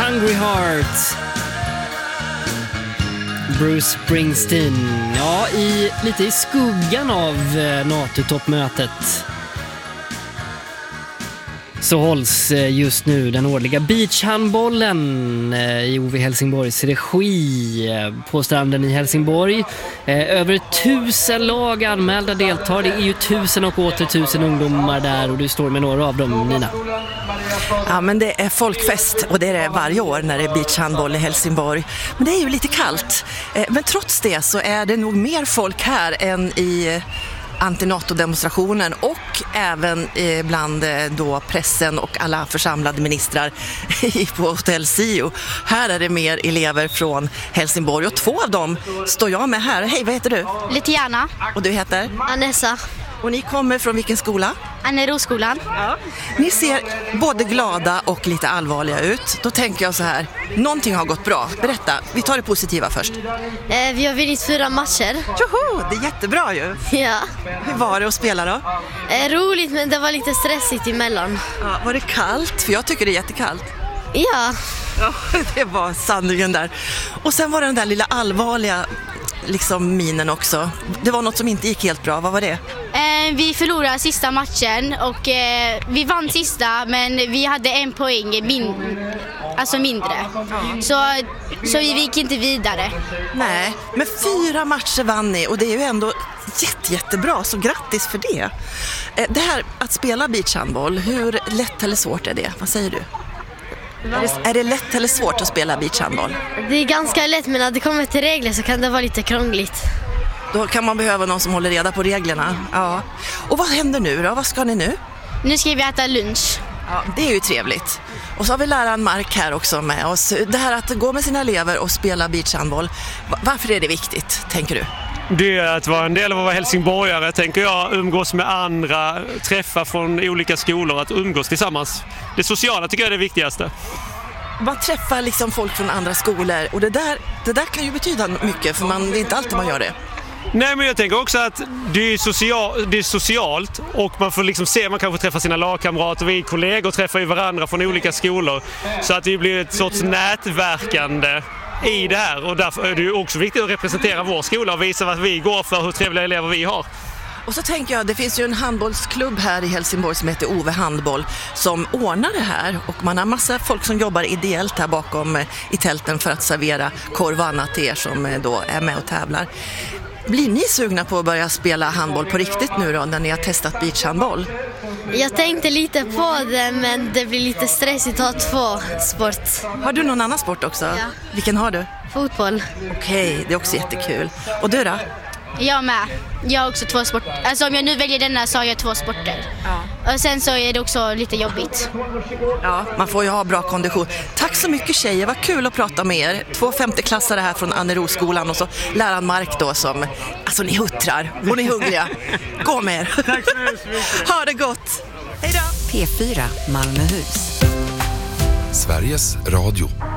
Hungry Heart. Bruce Springsteen. Ja, lite i skuggan av NATO-toppmötet så hålls just nu den årliga beachhandbollen i OV Helsingborgs regi på stranden i Helsingborg. Över 1000 lag anmälda deltar. Det är ju 1000 och åter 1000 ungdomar där och du står med några av dem, Nina. Ja, men det är folkfest och det är det varje år när det är beachhandboll i Helsingborg. Men det är ju lite kallt. Men trots det så är det nog mer folk här än i anti-NATO-demonstrationen och även bland då pressen och alla församlade ministrar på Hotell Sio. Här är det mer elever från Helsingborg och 2 av dem står jag med här. Hej, vad heter du? Litiana. Och du heter? Anessa. Och ni kommer från vilken skola? Anneroskolan. Ja. Ni ser både glada och lite allvarliga ut. Då tänker jag så här, någonting har gått bra. Berätta, vi tar det positiva först. Vi har vunnit 4 matcher. Joho, det är jättebra ju. Ja. Hur var det att spela då? Roligt, men det var lite stressigt emellan. Ja, var det kallt? För jag tycker det är jättekallt. Ja. Ja, det var sanningen där. Och sen var det den där lilla allvarliga liksom minen också. Det var något som inte gick helt bra. Vad var det? Vi förlorade sista matchen och vi vann sista, men vi hade 1 poäng mindre. Så vi gick inte vidare. Nej, men 4 matcher vann ni och det är ju ändå jättebra, så grattis för det. Det här att spela beachhandboll, hur lätt eller svårt är det? Vad säger du? Är det lätt eller svårt att spela beachhandboll? Det är ganska lätt, men när det kommer till regler så kan det vara lite krångligt. Då kan man behöva någon som håller reda på reglerna. Ja. Och vad händer nu då? Vad ska ni nu? Nu ska vi äta lunch. Ja, det är ju trevligt. Och så har vi läraren Mark här också med oss. Det här att gå med sina elever och spela beachhandboll, varför är det viktigt, tänker du? Det är att vara en del av att vara helsingborgare, tänker jag, umgås med andra, träffa från olika skolor, att umgås tillsammans. Det sociala tycker jag är det viktigaste. Man träffar liksom folk från andra skolor och det där kan ju betyda mycket, för det är inte alltid man gör det. Nej, men jag tänker också att det är socialt och man får liksom se, man kanske träffa sina lagkamrater, vi kollegor träffar ju varandra från olika skolor, så att det blir ett sorts nätverkande i det här, och därför är det ju också viktigt att representera vår skola och visa vad vi går för, hur trevliga elever vi har. Och så tänker jag, det finns ju en handbollsklubb här i Helsingborg som heter OV Handboll som ordnar det här, och man har massa folk som jobbar ideellt här bakom i tälten för att servera korv och annat till er som då är med och tävlar. Blir ni sugna på att börja spela handboll på riktigt nu då, när ni har testat beachhandboll? Jag tänkte lite på det, men det blir lite stressigt att ha 2 sport. Har du någon annan sport också? Ja. Vilken har du? Fotboll. Okej, det är också jättekul. Och du då? Jag med. Jag har också 2 sporter. Alltså om jag nu väljer denna så har jag 2 sporter. Ja. Och sen så är det också lite jobbigt. Ja, man får ju ha bra kondition. Tack så mycket tjejer, vad kul att prata med er. 2 femteklassare här från Anneroskolan och så läraren Mark då som, alltså ni huttrar och ni är hungriga. Gå med er. Tack så mycket. Ha det gott. Hej då. P4 Malmöhus. Sveriges Radio.